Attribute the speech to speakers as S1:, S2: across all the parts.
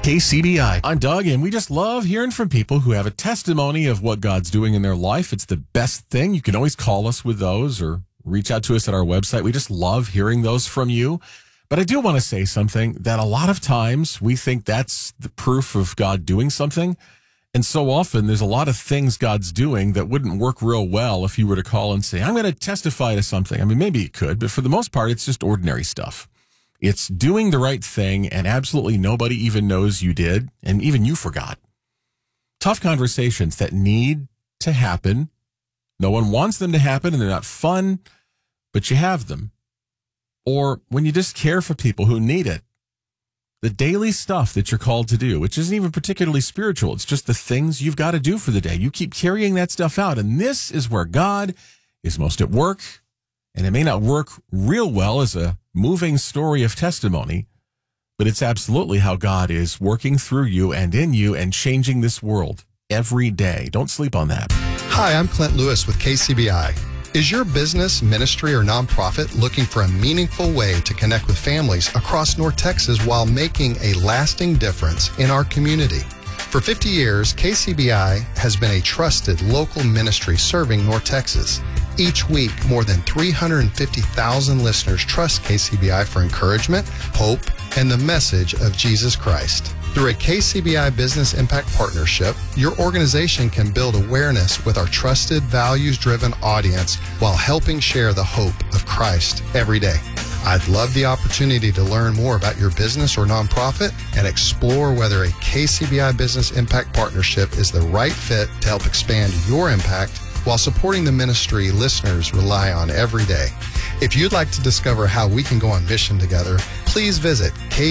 S1: KCBI. I'm Doug, and we just love hearing from people who have a testimony of what God's doing in their life. It's the best thing. You can always call us with those or reach out to us at our website. We just love hearing those from you. But I do want to say something that a lot of times we think that's the proof of God doing something. And so often there's a lot of things God's doing that wouldn't work real well if you were to call and say, I'm going to testify to something. I mean, maybe it could, but for the most part, it's just ordinary stuff. It's doing the right thing, and absolutely nobody even knows you did, and even you forgot. Tough conversations that need to happen. No one wants them to happen, and they're not fun, but you have them. Or when you just care for people who need it. The daily stuff that you're called to do, which isn't even particularly spiritual. It's just the things you've got to do for the day. You keep carrying that stuff out, and this is where God is most at work. And it may not work real well as a moving story of testimony, but it's absolutely how God is working through you and in you and changing this world every day. Don't sleep on that.
S2: Hi, I'm Clint Lewis with KCBI. Is your business, ministry, or nonprofit looking for a meaningful way to connect with families across North Texas while making a lasting difference in our community? For 50 years, KCBI has been a trusted local ministry serving North Texas. Each week, more than 350,000 listeners trust KCBI for encouragement, hope, and the message of Jesus Christ. Through a KCBI Business Impact Partnership, your organization can build awareness with our trusted, values-driven audience while helping share the hope of Christ every day. I'd love the opportunity to learn more about your business or nonprofit and explore whether a KCBI Business Impact Partnership is the right fit to help expand your impact while supporting the ministry listeners rely on every day. If you'd like to discover how we can go on mission together, please visit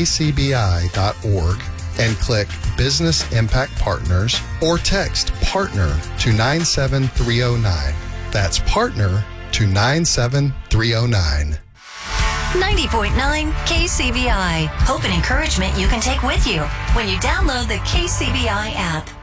S2: kcbi.org and click Business Impact Partners or text PARTNER to 97309. That's PARTNER to 97309.
S3: 90.9 KCBI. Hope and encouragement you can take with you when you download the KCBI app.